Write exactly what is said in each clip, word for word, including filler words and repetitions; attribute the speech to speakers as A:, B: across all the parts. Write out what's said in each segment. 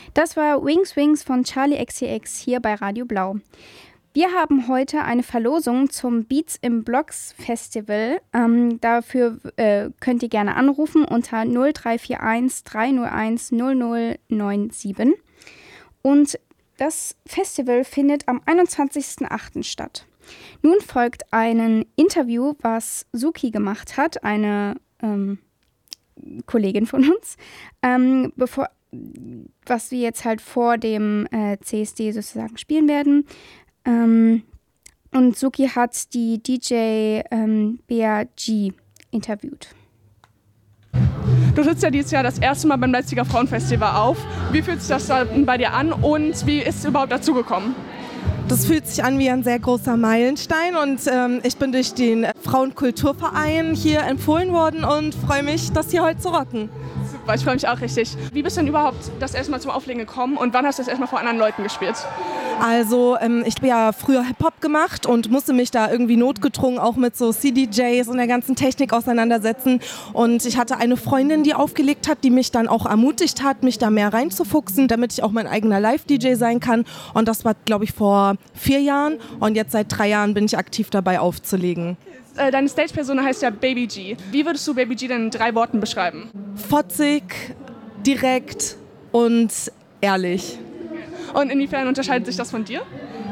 A: Das war Wings Wings von Charli X C X hier bei Radio Blau. Wir haben heute eine Verlosung zum Beats im Blocks Festival. Ähm, dafür äh, könnt ihr gerne anrufen unter null drei vier eins drei null eins null null neun sieben. Und das Festival findet am einundzwanzigsten achten statt. Nun folgt ein Interview, was Suki gemacht hat, eine ähm, Kollegin von uns, ähm, bevor, was wir jetzt halt vor dem äh, C S D sozusagen spielen werden. Ähm, und Suki hat die D J ähm, Bea G interviewt.
B: Du trittst ja dieses Jahr das erste Mal beim Leipziger Frauenfestival auf. Wie fühlt sich das dann bei dir an und wie ist es überhaupt dazu gekommen?
C: Das fühlt sich an wie ein sehr großer Meilenstein und ähm, ich bin durch den Frauenkulturverein hier empfohlen worden und freue mich, das hier heute zu rocken.
B: Super, ich freue mich auch richtig. Wie bist du denn überhaupt das erste Mal zum Auflegen gekommen und wann hast du das erste Mal vor anderen Leuten gespielt?
C: Also ähm, ich habe ja früher Hip-Hop gemacht und musste mich da irgendwie notgedrungen auch mit so C D Js und der ganzen Technik auseinandersetzen. Und ich hatte eine Freundin, die aufgelegt hat, die mich dann auch ermutigt hat, mich da mehr reinzufuchsen, damit ich auch mein eigener Live-D J sein kann. Und das war, glaube ich, vor vier Jahren. Und jetzt seit drei Jahren bin ich aktiv dabei aufzulegen.
B: Deine Stage-Persona heißt ja Baby G. Wie würdest du Baby G denn in drei Worten beschreiben?
C: Fotzig, direkt und ehrlich.
B: Und inwiefern unterscheidet sich das von dir?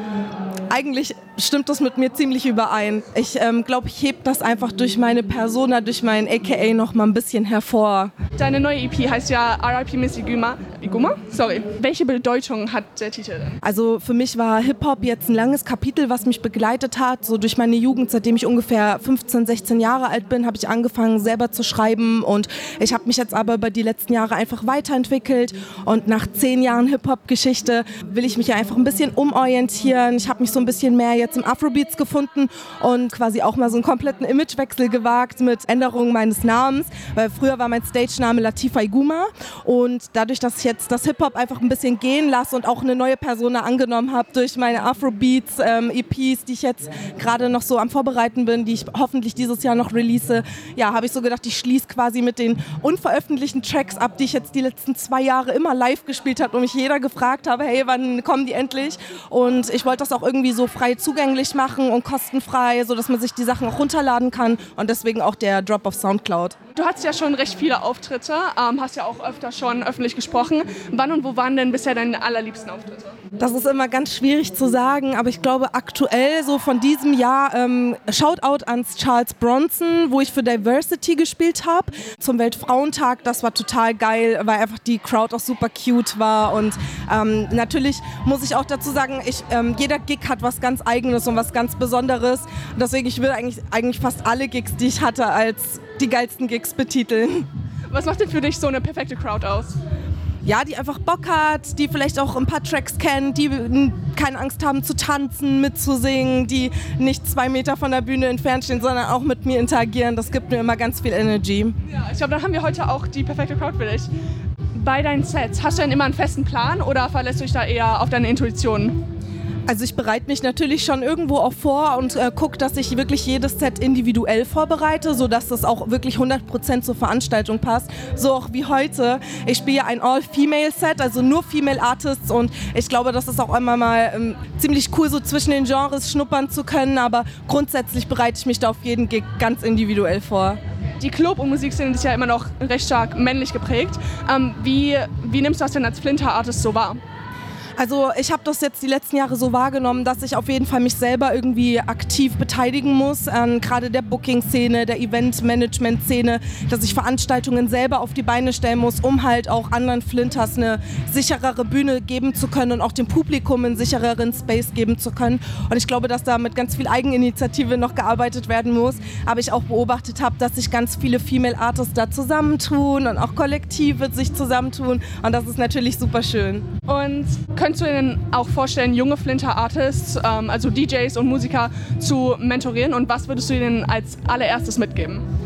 C: Eigentlich stimmt das mit mir ziemlich überein. Ich ähm, glaube, ich hebe das einfach durch meine Persona, durch mein A K A noch mal ein bisschen hervor.
B: Deine neue E P heißt ja R I P Miss Iguma. Iguma? Sorry. Welche Bedeutung hat der Titel denn?
C: Also für mich war Hip-Hop jetzt ein langes Kapitel, was mich begleitet hat. So durch meine Jugend, seitdem ich ungefähr fünfzehn, sechzehn Jahre alt bin, habe ich angefangen selber zu schreiben. Und ich habe mich jetzt aber über die letzten Jahre einfach weiterentwickelt. Und nach zehn Jahren Hip-Hop-Geschichte will ich mich ja einfach ein bisschen umorientieren. Ich habe mich so ein bisschen mehr jetzt im Afrobeats gefunden und quasi auch mal so einen kompletten Imagewechsel gewagt mit Änderungen meines Namens, weil früher war mein Stage-Name Latifa Iguma und dadurch, dass ich jetzt das Hip-Hop einfach ein bisschen gehen lasse und auch eine neue Persona angenommen habe durch meine Afrobeats-E Ps, die ich jetzt gerade noch so am Vorbereiten bin, die ich hoffentlich dieses Jahr noch release, ja, habe ich so gedacht, ich schließe quasi mit den unveröffentlichten Tracks ab, die ich jetzt die letzten zwei Jahre immer live gespielt habe und mich jeder gefragt habe, hey, wann kommen die endlich? Und ich wollte das auch irgendwie so frei zugänglich machen und kostenfrei, sodass man sich die Sachen auch runterladen kann und deswegen auch der Drop auf Soundcloud.
B: Du hattest ja schon recht viele Auftritte, ähm, hast ja auch öfter schon öffentlich gesprochen. Wann und wo waren denn bisher deine allerliebsten Auftritte?
C: Das ist immer ganz schwierig zu sagen, aber ich glaube aktuell so von diesem Jahr ähm, Shoutout an Charles Bronson, wo ich für Diversity gespielt habe zum Weltfrauentag. Das war total geil, weil einfach die Crowd auch super cute war und ähm, natürlich muss ich auch dazu sagen, ich, ähm, jeder Gig hat was ganz Eigenes und was ganz Besonderes. Deswegen, ich würde eigentlich, eigentlich fast alle Gigs, die ich hatte, als die geilsten Gigs betiteln.
B: Was macht denn für dich so eine perfekte Crowd aus?
C: Ja, die einfach Bock hat, die vielleicht auch ein paar Tracks kennt, die keine Angst haben zu tanzen, mitzusingen, die nicht zwei Meter von der Bühne entfernt stehen, sondern auch mit mir interagieren. Das gibt mir immer ganz viel Energy.
B: Ja, ich glaube, dann haben wir heute auch die perfekte Crowd für dich. Bei deinen Sets, hast du denn immer einen festen Plan oder verlässt du dich da eher auf deine Intuition?
C: Also ich bereite mich natürlich schon irgendwo auch vor und äh, gucke, dass ich wirklich jedes Set individuell vorbereite, sodass das auch wirklich hundert Prozent zur Veranstaltung passt. So auch wie heute. Ich spiele ein All-Female-Set, also nur Female Artists und ich glaube, das ist auch immer mal ähm, ziemlich cool, so zwischen den Genres schnuppern zu können, aber grundsätzlich bereite ich mich da auf jeden Gig ganz individuell vor.
B: Die Club- und Musikszene ist ja immer noch recht stark männlich geprägt. Ähm, wie, wie nimmst du das denn als Flinter-Artist so wahr?
C: Also ich habe das jetzt die letzten Jahre so wahrgenommen, dass ich auf jeden Fall mich selber irgendwie aktiv beteiligen muss an gerade der Booking-Szene, der Event-Management-Szene, dass ich Veranstaltungen selber auf die Beine stellen muss, um halt auch anderen Flinters eine sicherere Bühne geben zu können und auch dem Publikum einen sichereren Space geben zu können. Und ich glaube, dass da mit ganz viel Eigeninitiative noch gearbeitet werden muss. Aber ich auch beobachtet habe, dass sich ganz viele Female Artists da zusammentun und auch Kollektive sich zusammentun. Und das ist natürlich super schön.
B: Und könntest du dir denn auch vorstellen, junge Flinter-Artists, ähm, also D Js und Musiker, zu mentorieren? Und was würdest du ihnen als allererstes mitgeben?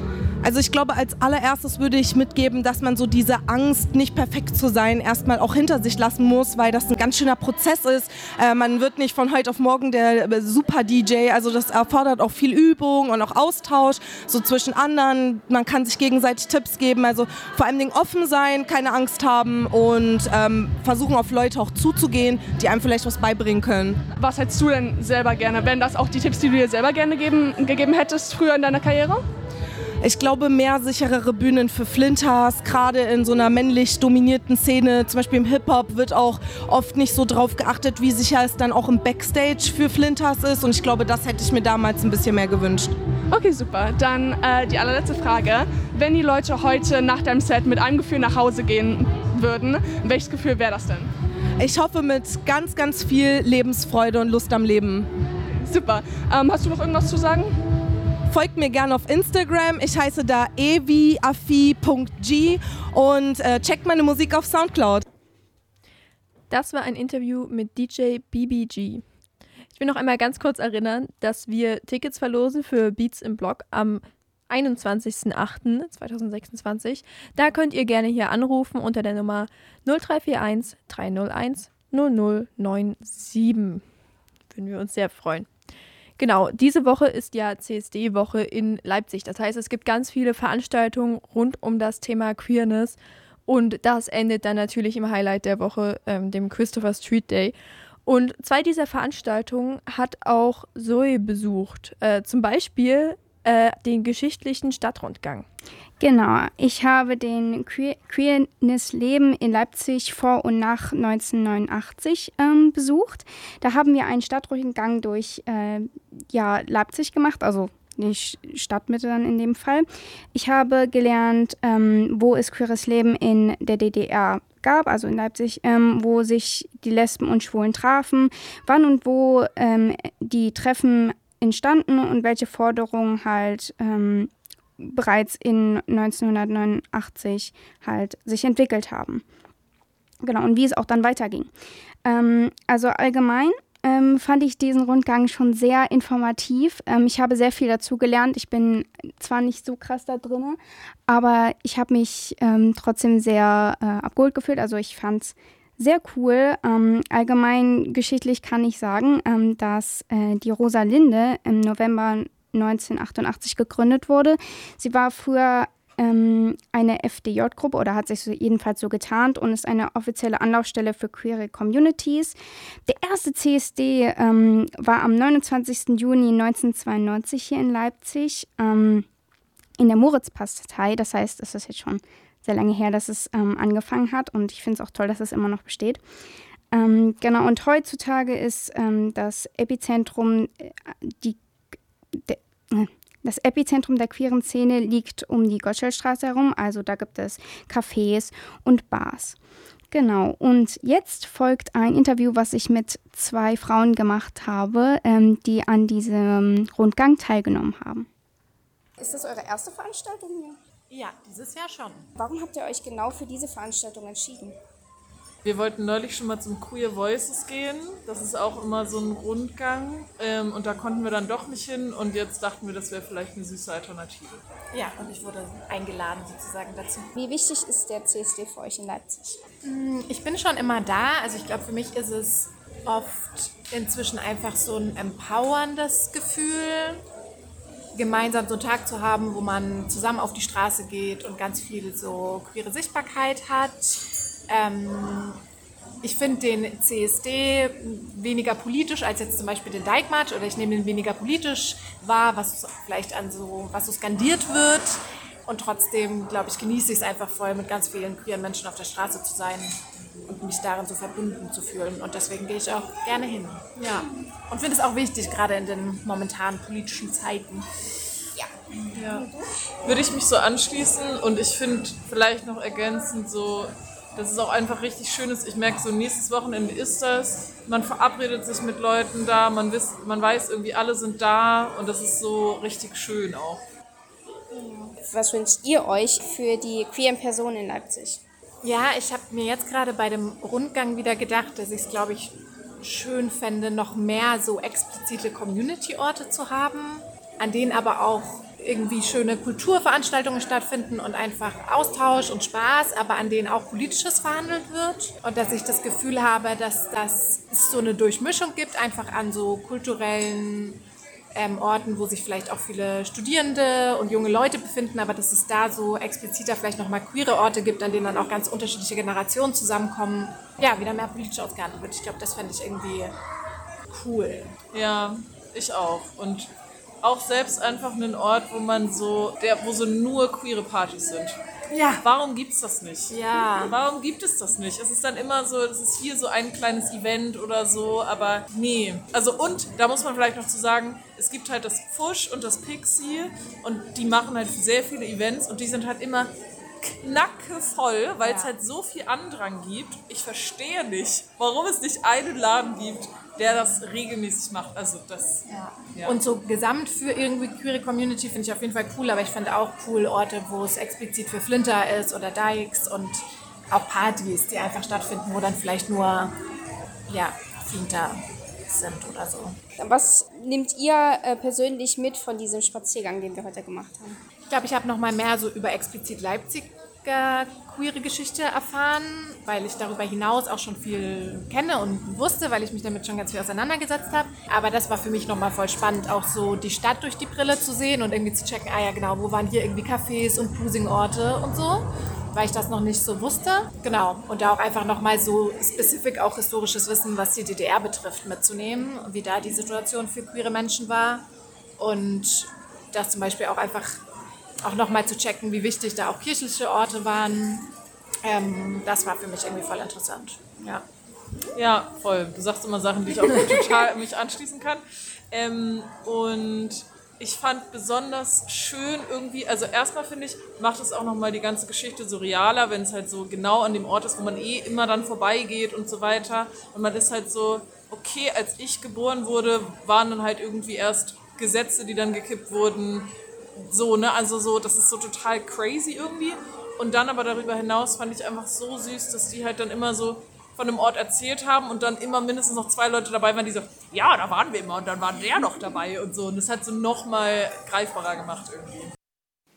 C: Also ich glaube, als allererstes würde ich mitgeben, dass man so diese Angst, nicht perfekt zu sein, erstmal auch hinter sich lassen muss, weil das ein ganz schöner Prozess ist. Äh, man wird nicht von heute auf morgen der Super-D J, also das erfordert auch viel Übung und auch Austausch, so zwischen anderen. Man kann sich gegenseitig Tipps geben, also vor allem offen sein, keine Angst haben und ähm, versuchen auf Leute auch zuzugehen, die einem vielleicht was beibringen können.
B: Was hättest du denn selber gerne? Wären das auch die Tipps, die du dir selber gerne geben, gegeben hättest früher in deiner Karriere?
C: Ich glaube, mehr sicherere Bühnen für Flinters, gerade in so einer männlich dominierten Szene, zum Beispiel im Hip-Hop, wird auch oft nicht so drauf geachtet, wie sicher es dann auch im Backstage für Flinters ist. Und ich glaube, das hätte ich mir damals ein bisschen mehr gewünscht.
B: Okay, super. Dann äh, die allerletzte Frage. Wenn die Leute heute nach deinem Set mit einem Gefühl nach Hause gehen würden, welches Gefühl wäre das denn?
C: Ich hoffe mit ganz, ganz viel Lebensfreude und Lust am Leben.
B: Super. Ähm, hast du noch irgendwas zu sagen?
C: Folgt mir gerne auf Instagram, ich heiße da eviafi punkt g und äh, checkt meine Musik auf Soundcloud.
D: Das war ein Interview mit D J B B G. Ich will noch einmal ganz kurz erinnern, dass wir Tickets verlosen für Beats im Block am einundzwanzigsten achten zweitausendsechsundzwanzig. Da könnt ihr gerne hier anrufen unter der Nummer null drei vier eins drei null eins null null neun sieben. Würden wir uns sehr freuen. Genau, diese Woche ist ja C S D-Woche in Leipzig. Das heißt, es gibt ganz viele Veranstaltungen rund um das Thema Queerness. Und das endet dann natürlich im Highlight der Woche, ähm, dem Christopher Street Day. Und zwei dieser Veranstaltungen hat auch Zoe besucht. Äh, zum Beispiel äh, den geschichtlichen Stadtrundgang.
A: Genau, ich habe den Que- Queerness-Leben in Leipzig vor und nach neunzehnhundertneunundachtzig ähm, besucht. Da haben wir einen Stadtrundgang durch äh, ja, Leipzig gemacht, also die Stadtmitte dann in dem Fall. Ich habe gelernt, ähm, wo es queeres Leben in der D D R gab, also in Leipzig, ähm, wo sich die Lesben und Schwulen trafen, wann und wo ähm, die Treffen entstanden und welche Forderungen halt ähm, bereits in neunzehnhundertneunundachtzig halt sich entwickelt haben. Genau, und wie es auch dann weiterging. Ähm, also allgemein ähm, fand ich diesen Rundgang schon sehr informativ. Ähm, ich habe sehr viel dazu gelernt. Ich bin zwar nicht so krass da drin, aber ich habe mich ähm, trotzdem sehr äh, abgeholt gefühlt. Also ich fand es sehr cool. Ähm, allgemein geschichtlich kann ich sagen, ähm, dass äh, die Rosalinde im November neunzehnhundertachtundachtzig gegründet wurde. Sie war früher ähm, eine F D J-Gruppe oder hat sich so jedenfalls so getarnt und ist eine offizielle Anlaufstelle für queere Communities. Der erste C S D ähm, war am neunundzwanzigsten Juni neunzehnhundertzweiundneunzig hier in Leipzig ähm, in der Moritzpastei. Das heißt, es ist jetzt schon sehr lange her, dass es ähm, angefangen hat und ich finde es auch toll, dass es immer noch besteht. Ähm, genau, und heutzutage ist ähm, das Epizentrum äh, die De, das Epizentrum der queeren Szene liegt um die Gottschalkstraße herum, also da gibt es Cafés und Bars. Genau, und jetzt folgt ein Interview, was ich mit zwei Frauen gemacht habe, ähm, die an diesem Rundgang teilgenommen haben. Ist das eure erste Veranstaltung hier?
E: Ja, dieses Jahr schon.
A: Warum habt ihr euch genau für diese Veranstaltung entschieden?
F: Wir wollten neulich schon mal zum Queer Voices gehen. Das ist auch immer so ein Rundgang. Ähm, und da konnten wir dann doch nicht hin. Und jetzt dachten wir, das wäre vielleicht eine süße Alternative.
E: Ja, und ich wurde eingeladen sozusagen dazu.
A: Wie wichtig ist der C S D für euch in Leipzig?
E: Ich bin schon immer da. Also ich glaube, für mich ist es oft inzwischen einfach so ein empowerndes Gefühl, gemeinsam so einen Tag zu haben, wo man zusammen auf die Straße geht und ganz viel so queere Sichtbarkeit hat. Ähm, ich finde den C S D weniger politisch als jetzt zum Beispiel den Dijkmarsch oder ich nehme den weniger politisch wahr, was vielleicht an so, was so skandiert wird und trotzdem, glaube ich, genieße ich es einfach voll, mit ganz vielen queeren Menschen auf der Straße zu sein und mich darin so verbunden zu fühlen und deswegen gehe ich auch gerne hin. Ja. Und finde es auch wichtig, gerade in den momentanen politischen Zeiten. Ja.
F: Ja. Würde ich mich so anschließen und ich finde vielleicht noch ergänzend so, dass es auch einfach richtig schön ist. Ich merke so, nächstes Wochenende ist das. Man verabredet sich mit Leuten da, man, wiss, man weiß irgendwie, alle sind da und das ist so richtig schön auch.
A: Was wünscht ihr euch für die queeren Personen in Leipzig?
E: Ja, ich habe mir jetzt gerade bei dem Rundgang wieder gedacht, dass ich es, glaube ich, schön fände, noch mehr so explizite Community-Orte zu haben, an denen aber auch irgendwie schöne Kulturveranstaltungen stattfinden und einfach Austausch und Spaß, aber an denen auch Politisches verhandelt wird. Und dass ich das Gefühl habe, dass, dass es so eine Durchmischung gibt, einfach an so kulturellen ähm, Orten, wo sich vielleicht auch viele Studierende und junge Leute befinden, aber dass es da so expliziter vielleicht nochmal queere Orte gibt, an denen dann auch ganz unterschiedliche Generationen zusammenkommen. Ja, wieder mehr politisch ausgehandelt wird. Ich glaube, das fände ich irgendwie cool.
F: Ja, ich auch. Und auch selbst einfach einen Ort, wo man so, der, wo so nur queere Partys sind.
E: Ja.
F: Warum gibt's das nicht?
E: Ja.
F: Warum gibt es das nicht? Es ist dann immer so, es ist hier so ein kleines Event oder so, aber nee. Also und, da muss man vielleicht noch zu sagen, es gibt halt das Pfusch und das Pixie und die machen halt sehr viele Events und die sind halt immer knackevoll, weil es
E: ja.
F: halt so viel Andrang gibt. Ich verstehe nicht, warum es nicht einen Laden gibt, der das regelmäßig macht. Also das.
E: Ja.
F: Ja.
E: Und so gesamt für irgendwie queere Community finde ich auf jeden Fall cool, aber ich finde auch cool Orte, wo es explizit für Flinter ist oder Dykes und auch Partys, die einfach stattfinden, wo dann vielleicht nur ja, Flinter sind oder so.
A: Was nehmt ihr äh, persönlich mit von diesem Spaziergang, den wir heute gemacht haben?
E: Ich glaube, ich habe noch mal mehr so über explizit Leipziger queere Geschichte erfahren, weil ich darüber hinaus auch schon viel kenne und wusste, weil ich mich damit schon ganz viel auseinandergesetzt habe. Aber das war für mich nochmal voll spannend, auch so die Stadt durch die Brille zu sehen und irgendwie zu checken, ah ja genau, wo waren hier irgendwie Cafés und Cruising-Orte und so, weil ich das noch nicht so wusste. Genau, und da auch einfach nochmal so spezifisch auch historisches Wissen, was die D D R betrifft, mitzunehmen, wie da die Situation für queere Menschen war und das zum Beispiel auch einfach auch nochmal zu checken, wie wichtig da auch kirchliche Orte waren. Ähm, das war für mich irgendwie voll interessant. Ja,
F: ja, voll. Du sagst immer Sachen, die ich auch total mich anschließen kann. Ähm, und ich fand besonders schön irgendwie, also erstmal finde ich, macht es auch nochmal die ganze Geschichte so realer, wenn es halt so genau an dem Ort ist, wo man eh immer dann vorbeigeht und so weiter. Und man ist halt so, okay, als ich geboren wurde, waren dann halt irgendwie erst Gesetze, die dann gekippt wurden. So, ne, also so, das ist so total crazy irgendwie. Und dann aber darüber hinaus fand ich einfach so süß, dass die halt dann immer so von einem Ort erzählt haben und dann immer mindestens noch zwei Leute dabei waren, die so, ja, da waren wir immer und dann war der noch dabei und so. Und das hat so nochmal greifbarer gemacht irgendwie.